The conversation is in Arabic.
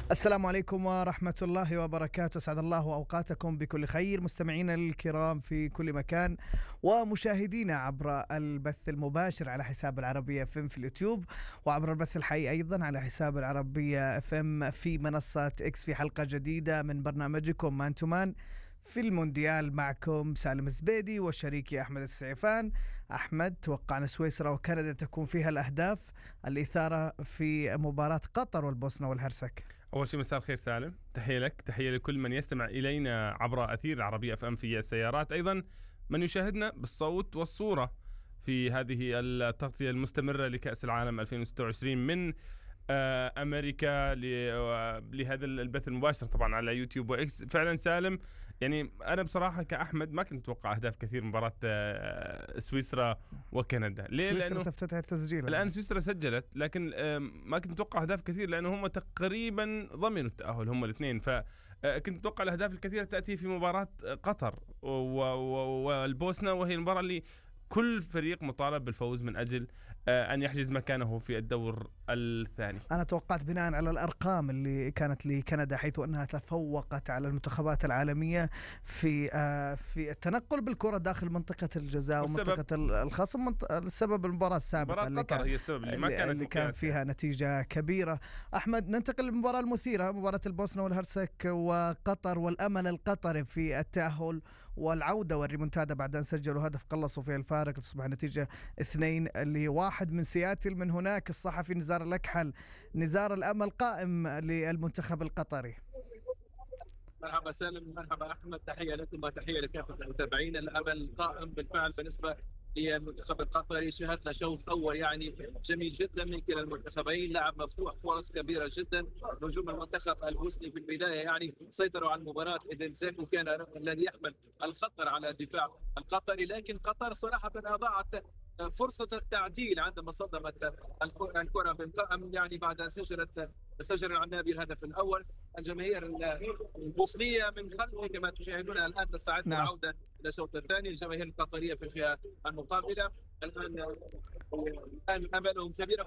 السلام عليكم ورحمة الله وبركاته. أسعد الله أوقاتكم بكل خير مستمعينا الكرام في كل مكان ومشاهدينا عبر البث المباشر على حساب العربية FM في اليوتيوب، وعبر البث الحي أيضا على حساب العربية FM في منصة إكس، في حلقة جديدة من برنامجكم مان تو مان في المونديال. معكم سالم الزبيدي وشريكي أحمد السعيفان. أحمد، توقعنا سويسرا وكندا تكون فيها الأهداف الإثارة في مباراة قطر والبوسنة والهرسك. أول شيء مساء الخير سالم، تحية لك، تحية لكل من يستمع إلينا عبر أثير العربية FM في السيارات، أيضا من يشاهدنا بالصوت والصورة في هذه التغطية المستمرة لكأس العالم 2026 من أمريكا لهذا البث المباشر طبعا على يوتيوب وإكس. فعلا سالم، يعني أنا بصراحة كأحمد ما كنت أتوقع أهداف كثير مباراة سويسرا وكندا. ليه؟ سويسرا تفتتح التسجيل الآن سويسرا سجلت، لكن ما كنت أتوقع أهداف كثير لأنه هم تقريبا ضمنوا التأهل هم الاثنين، فكنت أتوقع الأهداف الكثيرة تأتي في مباراة قطر والبوسنة، وهي المباراة اللي كل فريق مطالب بالفوز من أجل أن يحجز مكانه في الدور الثاني. أنا توقعت بناء على الأرقام اللي كانت لكندا، حيث أنها تفوقت على المنتخبات العالمية في التنقل بالكرة داخل منطقة الجزاء ومنطقة الخصم. السبب المباراة السابقة اللي كان فيها نتيجة كبيرة. أحمد، ننتقل للمباراة المثيرة، مباراة البوسنة والهرسك وقطر، والأمل القطري في التأهل والعودة والريمونتادا بعد أن سجلوا هدف قلصوا فيه الفارق تصبح النتيجة 2-1 من سياتل. من هناك الصحفي نزار الأكحل. نزار، الأمل قائم للمنتخب القطري. مرحبا سالم، مرحبا أحمد، تحية لكم وتحية لكافة المتابعين. الأمل قائم بالفعل بالنسبة للمنتخب القطري. شاهدنا شوط أول يعني جميل جدا من كلا المنتخبين، لعب مفتوح، فرص كبيرة جدا. نجوم المنتخب البوسني في البداية يعني سيطروا على المباراة، إذن زاكو كان الذي يحمل الخطر على الدفاع القطري، لكن قطر صراحة أضاعت فرصة التعديل عندما صدمت الكرة بالقائم يعني بعد أن سجل العنابي الهدف الأول. الجماهير البوسنية من خلفه كما تشاهدون الآن تستعد للعودة إلى الشوط الثاني. الجماهير القطرية في الجهة المقابلة الآن أملهم كبير.